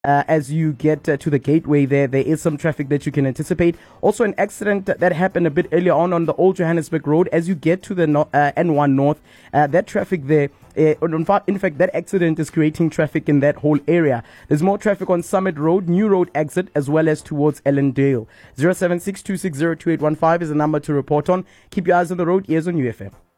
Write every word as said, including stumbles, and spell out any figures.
Uh, as you get uh, to the gateway there, there is some traffic that you can anticipate. Also, an accident that happened a bit earlier on on the Old Johannesburg Road. As you get to the no- uh, N one North, uh, that traffic there, uh, in, fact, in fact, that accident is creating traffic in that whole area. There's more traffic on Summit Road, New Road exit, as well as towards Ellendale. zero seven six two six zero two eight one five is the number to report on. Keep your eyes on the road. Ears on U F M.